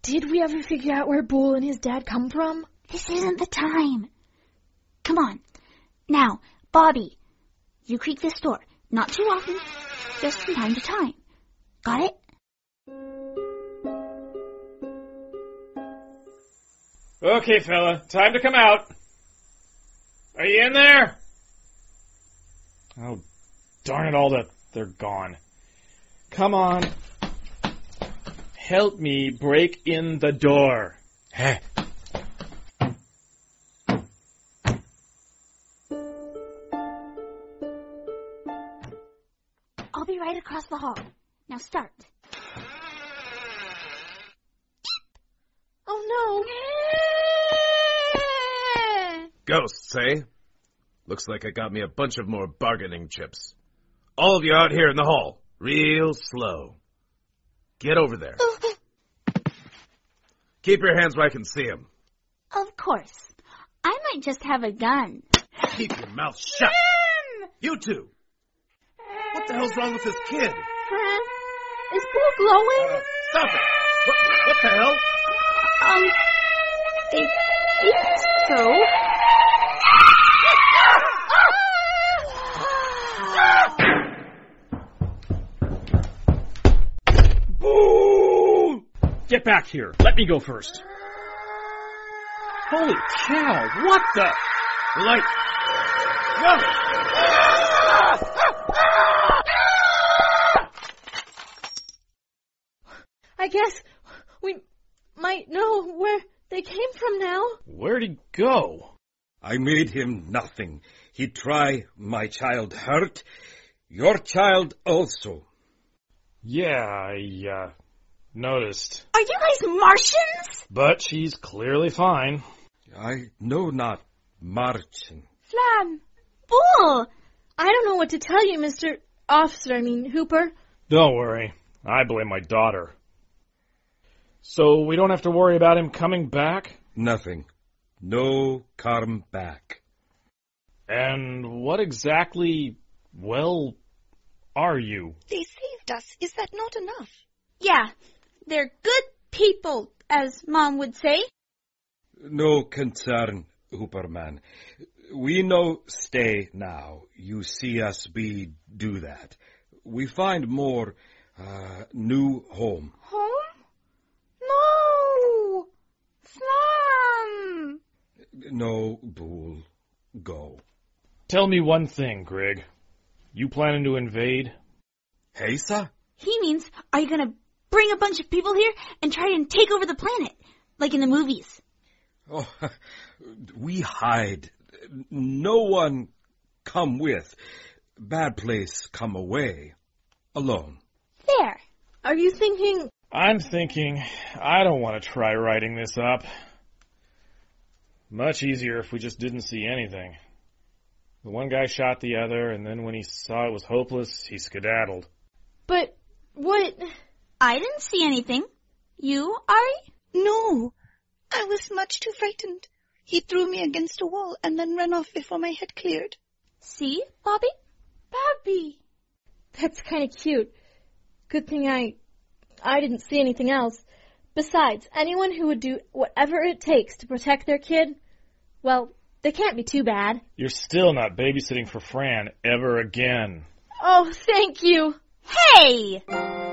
Did we ever figure out where Bull and his dad come from? This isn't the time. Come on. Now, Bobby, you creak this door. Not too often, just from time to time. Got it? Okay, fella, time to come out. Are you in there? Oh, darn it all, they're gone. Come on. Help me break in the door. Hey. I'll be right across the hall. Now start. Oh, no. Ghosts, eh? Looks like I got me a bunch of more bargaining chips. All of you out here in the hall. Real slow. Get over there. Keep your hands where I can see them. Of course. I might just have a gun. Keep your mouth shut. You two. What the hell's wrong with this kid? Fran, is Bull glowing? Stop it. What the hell? I think so. Boo! Get back here. Let me go first. Holy cow, what the? Light. No! I guess we might know where they came from now. Where'd he go? I made him nothing. He try my child hurt. Your child also. Yeah, I noticed. Are you guys Martians? But she's clearly fine. I know not Martian. Flam. Bull. I don't know what to tell you, Mr. Officer, Hooper. Don't worry. I blame my daughter. So we don't have to worry about him coming back? Nothing. No come back. And what exactly, are you? They saved us. Is that not enough? Yeah, they're good people, as Mom would say. No concern, Hooperman. We no stay now. You see us we do that. We find more new home. Home? No! Flam! No, Bull. Go. Tell me one thing, Greg. You planning to invade? Hey, sir? He means, are you gonna bring a bunch of people here and try and take over the planet? Like in the movies? Oh, we hide. No one come with. Bad place come away. Alone. There. Are you thinking... I'm thinking I don't want to try writing this up. Much easier if we just didn't see anything. The one guy shot the other, and then when he saw it was hopeless, he skedaddled. But what... I didn't see anything. You, Ari? No. I was much too frightened. He threw me against a wall and then ran off before my head cleared. See, Bobby? Bobby! That's kind of cute. Good thing I didn't see anything else. Besides, anyone who would do whatever it takes to protect their kid, well, they can't be too bad. You're still not babysitting for Fran ever again. Oh, thank you. Hey!